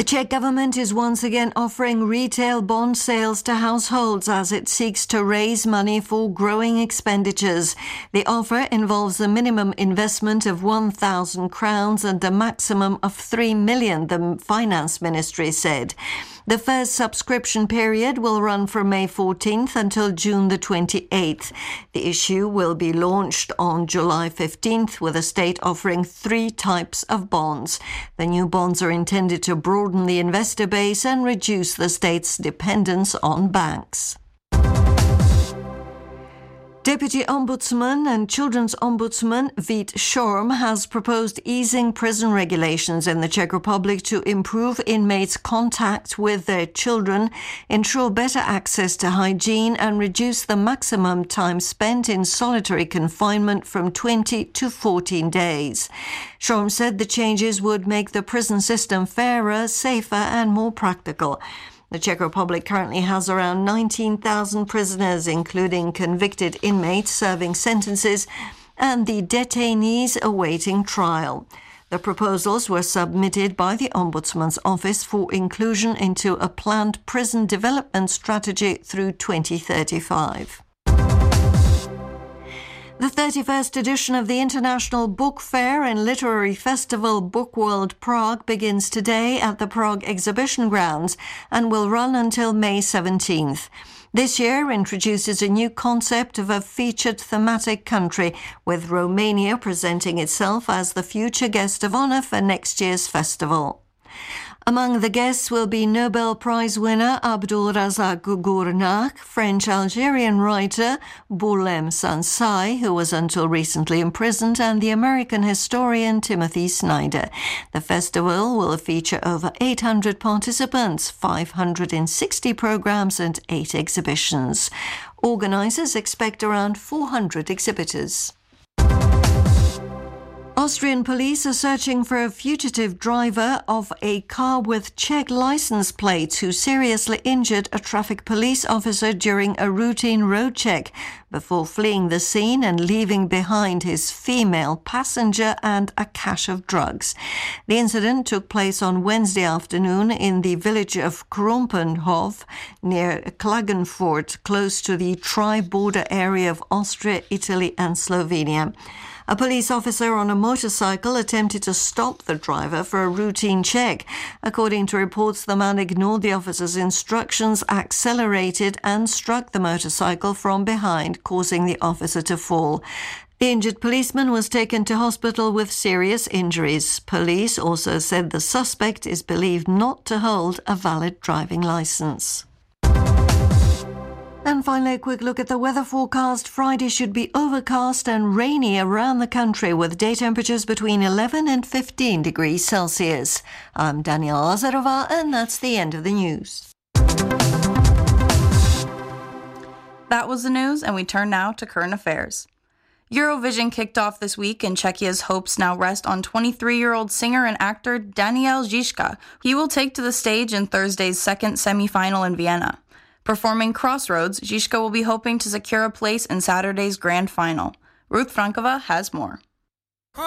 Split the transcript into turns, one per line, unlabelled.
The Czech government is once again offering retail bond sales to households as it seeks to raise money for growing expenditures. The offer involves a minimum investment of 1,000 crowns and a maximum of 3 million, the finance ministry said. The first subscription period will run from May 14th until June the 28th. The issue will be launched on July 15th with the state offering 3 types of bonds. The new bonds are intended to broaden the investor base and reduce the state's dependence on banks. Deputy Ombudsman and Children's Ombudsman Vít Šorm has proposed easing prison regulations in the Czech Republic to improve inmates' contact with their children, ensure better access to hygiene and reduce the maximum time spent in solitary confinement from 20 to 14 days. Šorm said the changes would make the prison system fairer, safer and more practical. The Czech Republic currently has around 19,000 prisoners, including convicted inmates serving sentences and the detainees awaiting trial. The proposals were submitted by the Ombudsman's Office for inclusion into a planned prison development strategy through 2035. The 31st edition of the International Book Fair and Literary Festival Bookworld Prague begins today at the Prague Exhibition Grounds and will run until May 17th. This year introduces a new concept of a featured thematic country, with Romania presenting itself as the future guest of honor for next year's festival. Among the guests will be Nobel Prize winner Abdul Razak Gurnah, French-Algerian writer Boulem Sansai, who was until recently imprisoned, and the American historian Timothy Snyder. The festival will feature over 800 participants, 560 programs and 8 exhibitions. Organisers expect around 400 exhibitors. Austrian police are searching for a fugitive driver of a car with Czech license plates who seriously injured a traffic police officer during a routine road check before fleeing the scene and leaving behind his female passenger and a cache of drugs. The incident took place on Wednesday afternoon in the village of Krumpenhof near Klagenfurt, close to the tri-border area of Austria, Italy and Slovenia. A police officer on a motorcycle attempted to stop the driver for a routine check. According to reports, the man ignored the officer's instructions, accelerated and struck the motorcycle from behind, causing the officer to fall. The injured policeman was taken to hospital with serious injuries. Police also said the suspect is believed not to hold a valid driving licence. And finally, a quick look at the weather forecast. Friday should be overcast and rainy around the country with day temperatures between 11 and 15 degrees Celsius. I'm Daniela Lazarova, and that's the end of the news.
That was the news, and we turn now to current affairs. Eurovision kicked off this week, and Czechia's hopes now rest on 23-year-old singer and actor Daniel Žižka. He will take to the stage in Thursday's second semi-final in Vienna. Performing Crossroads, Žižka will be hoping to secure a place in Saturday's grand final. Ruth Frankova has more.